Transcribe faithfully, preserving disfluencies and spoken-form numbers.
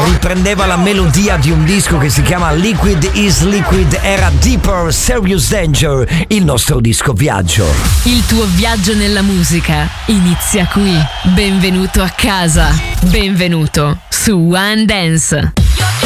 riprendeva la melodia di un disco che si chiama Liquid is Liquid, era Deeper Serious Danger, il nostro disco viaggio. Il tuo viaggio nella musica inizia qui. Benvenuto a casa. Benvenuto su One Dance.